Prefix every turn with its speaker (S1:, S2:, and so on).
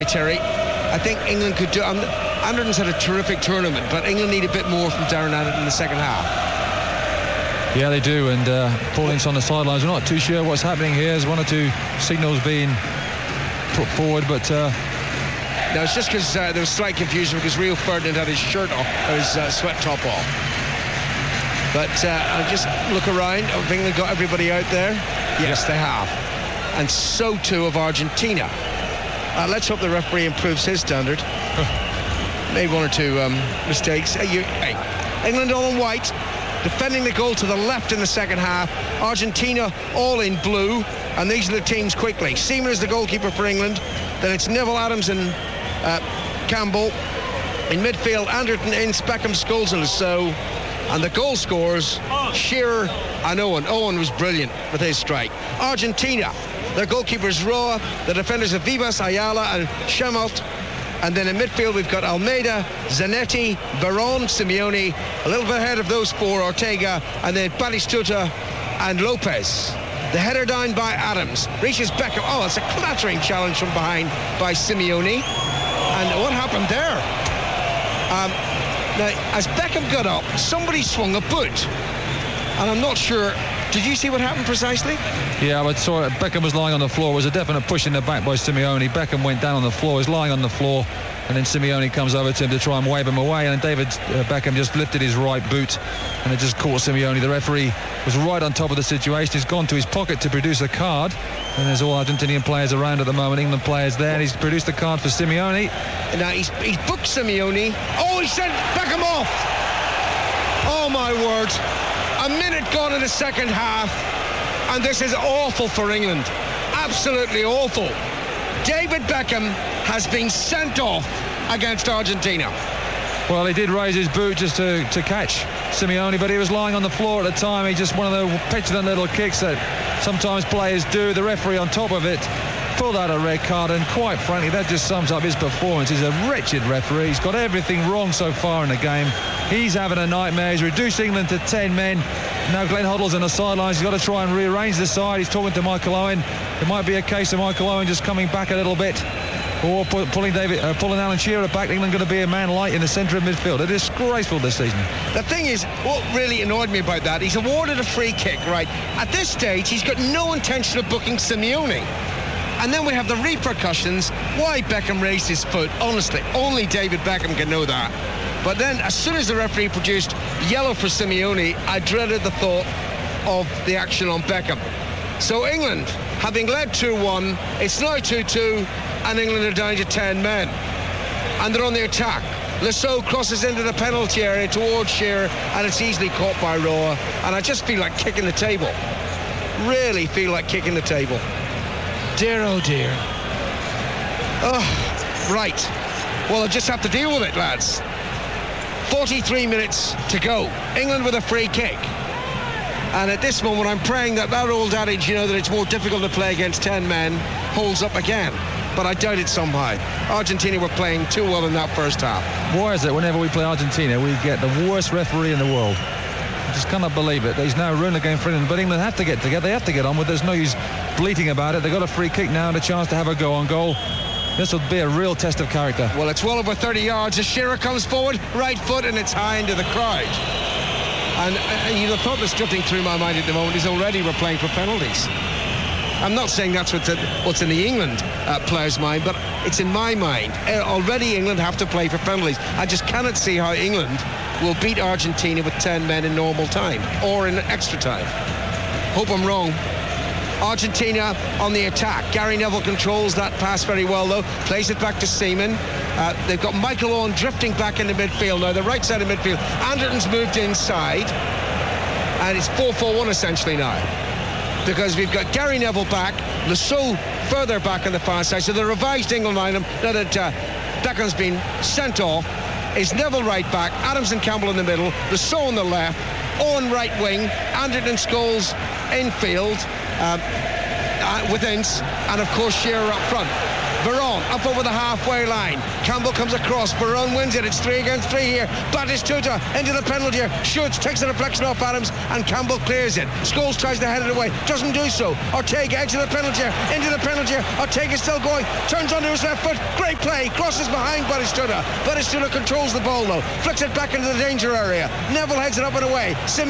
S1: Terry, I think England could do. Anderton's had a terrific tournament, but England need a bit more from Darren Anderton in the second half.
S2: Yeah, they do, and Paul Ince on the sidelines. We're not too sure what's happening here. There's one or two signals being put forward, but
S1: no, it's just because there was slight confusion because Rio Ferdinand had his shirt off, his sweat top off. But I'll just look around. Have England got everybody out there? Yes, they have, and so too of Argentina. Let's hope the referee improves his standard. Made one or two mistakes. England all in white, defending the goal to the left in the second half. Argentina all in blue, and these are the teams quickly. Seaman is the goalkeeper for England. Then it's Neville, Adams and Campbell. In midfield, Anderton, Ince, Beckham, Scholes and so. And the goal scorers, Shearer and Owen. Owen was brilliant with his strike. Argentina, their goalkeepers Roa, the defenders of Vivas, Ayala and Chemalt. And then in midfield we've got Almeida, Zanetti, Veron, Simeone, a little bit ahead of those four, Ortega, and then Batistuta and Lopez. The header down by Adams, reaches Beckham. Oh, it's a clattering challenge from behind by Simeone. And what happened there? Now, as Beckham got up, somebody swung a boot. And I'm not sure, did you see what happened precisely?
S2: Yeah, I saw it. Beckham was lying on the floor. It was a definite push in the back by Simeone. Beckham went down on the floor. He's lying on the floor. And then Simeone comes over to him to try and wave him away. And David Beckham just lifted his right boot. And it just caught Simeone. The referee was right on top of the situation. He's gone to his pocket to produce a card. And there's all Argentinian players around at the moment. England players there. And he's produced a card for Simeone.
S1: Now he's booked Simeone. Oh, he sent Beckham off. Oh, my word. A minute gone in the second half, and this is awful for England. Absolutely awful. David Beckham has been sent off against Argentina.
S2: Well, he did raise his boot just to catch Simeone, but he was lying on the floor at the time. He just one of the petulant little kicks that sometimes players do. The referee on top of it pulled out a red card, and quite frankly, that just sums up his performance. He's a wretched referee. He's got everything wrong so far in the game. He's having a nightmare. He's reduced England to 10 men. Now Glenn Hoddle's on the sidelines. He's got to try and rearrange the side. He's talking to Michael Owen. It might be a case of Michael Owen just coming back a little bit, or pulling Alan Shearer back. England going to be a man light in the centre of midfield. It is disgraceful this season.
S1: The thing is, what really annoyed me about that, he's awarded a free kick, right? At this stage, he's got no intention of booking Simeone. And then we have the repercussions. Why Beckham raised his foot, honestly, only David Beckham can know that. But then, as soon as the referee produced yellow for Simeone, I dreaded the thought of the action on Beckham. So England, having led 2-1, it's now 2-2, and England are down to 10 men. And they're on the attack. Lasso crosses into the penalty area towards Shearer, and it's easily caught by Roa. And I just feel like kicking the table. Really feel like kicking the table. Dear, oh dear. Oh, right. Well, I'll just have to deal with it, lads. 43 minutes to go. England with a free kick. And at this moment, I'm praying that old adage, that it's more difficult to play against 10 men, holds up again. But I doubt it somehow. Argentina were playing too well in that first half.
S2: Why is it whenever we play Argentina, we get the worst referee in the world? I just cannot believe it. He's now ruined the game for England, but England have to get together. They have to get on with it. There's no use bleating about it. They've got a free kick now and a chance to have a go on goal. This will be a real test of character.
S1: Well, it's well over 30 yards as Shearer comes forward, right foot, and it's high into the crowd. And you'd have thought that's drifting through my mind at the moment is already we're playing for penalties. I'm not saying that's what's in the England players' mind, but it's in my mind. Already England have to play for penalties. I just cannot see how England will beat Argentina with 10 men in normal time or in extra time. Hope I'm wrong. Argentina on the attack. Gary Neville controls that pass very well, though. Plays it back to Seaman. They've got Michael Owen drifting back into midfield now. The right side of midfield. Anderton's moved inside. And it's 4-4-1 essentially now. Because we've got Gary Neville back. Lasso further back on the far side. So the revised England lineup, now that Beckham's been sent off, is Neville right back, Adams and Campbell in the middle, Lasso on the left, Owen right wing, Anderton, Scholes infield with Ince, and of course Shearer up front. Veron up over the halfway line. Campbell comes across. Veron wins it. It's 3 against 3 here. Batistuta into the penalty area. Shoots, takes the deflection off Adams, and Campbell clears it. Scholes tries to head it away. Doesn't do so. Ortega edge of the penalty area. Into the penalty area. Ortega still going. Turns onto his left foot. Great play. Crosses behind Batistuta. Batistuta controls the ball though. Flicks it back into the danger area. Neville heads it up and away.